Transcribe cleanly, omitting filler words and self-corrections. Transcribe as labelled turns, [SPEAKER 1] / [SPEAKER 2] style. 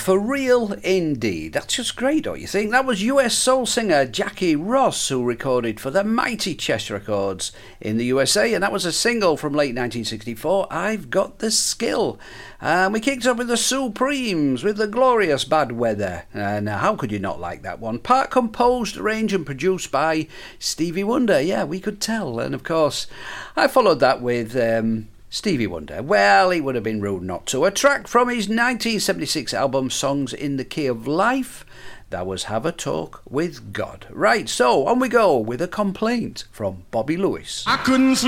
[SPEAKER 1] For real indeed. That's just great, don't you think? That was US soul singer Jackie Ross, who recorded for the mighty Chess Records in the USA, and that was a single from late 1964, I've Got the Skill. We kicked off with the Supremes with the glorious Bad Weather, and how could you not like that one? Part composed, arranged and produced by Stevie Wonder, yeah, we could tell. And of course, I followed that with Stevie Wonder. Well, it would have been rude not to. A track from his 1976 album Songs in the Key of Life. That was Have a Talk with God. Right, so on we go with a complaint from Bobby Lewis.
[SPEAKER 2] I couldn't